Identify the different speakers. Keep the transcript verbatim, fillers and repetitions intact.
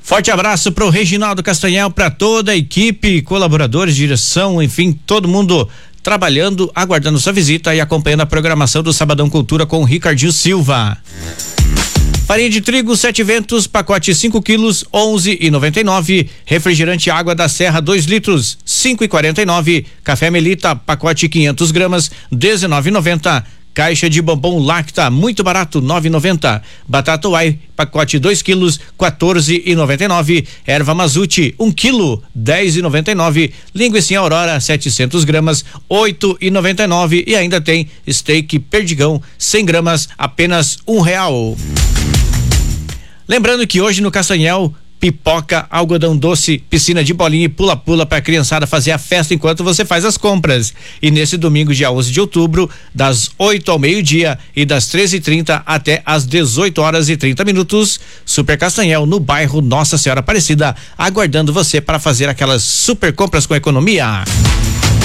Speaker 1: Forte abraço pro Reginaldo Castanhal, para toda a equipe, colaboradores, direção, enfim, todo mundo trabalhando, aguardando sua visita e acompanhando a programação do Sabadão Cultura com o Ricardinho Silva. Farinha de trigo Sete Ventos, pacote cinco quilos, onze e noventa e nove. Refrigerante Água da Serra dois litros, cinco e quarenta e nove. Café Melita, pacote quinhentos gramas, dezenove e noventa. Caixa de bombom Lacta, muito barato, nove e noventa. Batata Uai, pacote dois quilos, quatorze e noventa e nove. Erva Mazute, um quilo, dez e noventa e nove. Linguiça Aurora, setecentos gramas, oito e noventa e nove. E ainda tem steak Perdigão, cem gramas, apenas um real. Lembrando que hoje no Castanhal, pipoca, algodão doce, piscina de bolinha e pula-pula para a criançada fazer a festa enquanto você faz as compras. E nesse domingo, dia onze de outubro, das oito ao meio-dia e das treze e trinta até às dezoito horas e trinta minutos, Super Castanhal no bairro Nossa Senhora Aparecida, aguardando você para fazer aquelas super compras com economia.